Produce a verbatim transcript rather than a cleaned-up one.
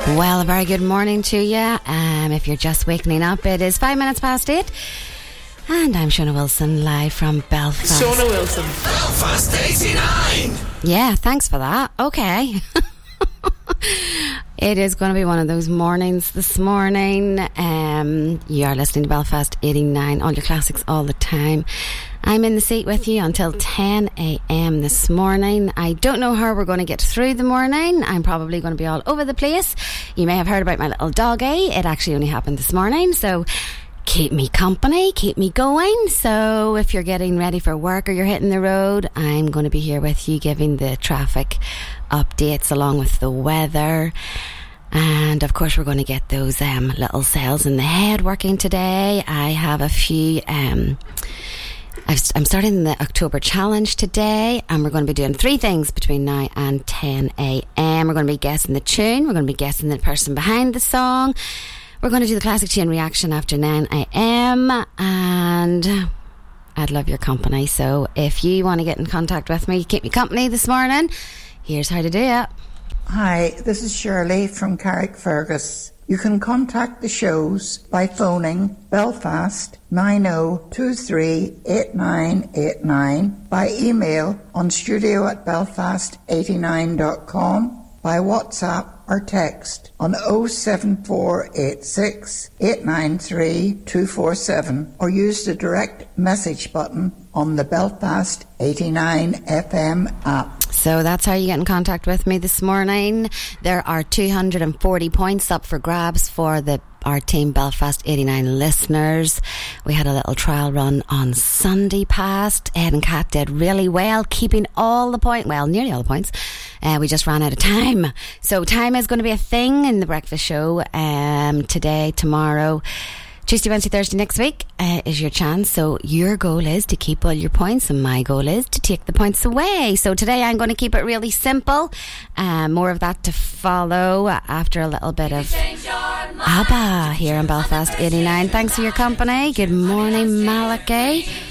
Well, a very good morning to you. Um, if you're just waking up, it is five minutes past eight. And I'm Shona Wilson, live from Belfast. Shona Wilson. Belfast eighty-nine. Yeah, thanks for that. Okay. It is going to be one of those mornings this morning. Um, you are listening to Belfast eighty-nine, all your classics all the time. I'm in the seat with you until ten a.m. this morning. I don't know how we're going to get through the morning. I'm probably going to be all over the place. You may have heard about my little doggy. It actually only happened this morning, so keep me company, keep me going. So if you're getting ready for work or you're hitting the road, I'm going to be here with you giving the traffic updates along with the weather. And of course we're going to get those um, little cells in the head working today. I have a few um, I've, I'm starting the October challenge today, and we're going to be doing three things between now and ten a.m. We're going to be guessing the tune, we're going to be guessing the person behind the song, we're going to do the classic chain reaction after nine a.m. and I'd love your company. So if you want to get in contact with me, keep me company this morning, here's how to do it. Hi, this is Shirley from Carrickfergus. You can contact the shows by phoning Belfast nine oh two three eight nine eight nine, by email on studio at belfast eighty-nine dot com, by WhatsApp or text on oh seven four eight six eight nine three two four seven, or use the direct message button on the Belfast eighty-nine F M app. So that's how you get in contact with me this morning. There are two hundred forty points up for grabs for the our Team Belfast eighty-nine listeners. We had a little trial run on Sunday past. Ed and Kat did really well, keeping all the points, well, nearly all the points. Uh, we just ran out of time. So time is going to be a thing in the breakfast show um, today, tomorrow. Tuesday, Wednesday, Thursday next week uh, is your chance. So your goal is to keep all your points, and my goal is to take the points away. So today I'm going to keep it really simple. Uh, more of that to follow after a little bit of ABBA here in Belfast eighty-nine. Thanks for your company. Good morning, Malachi.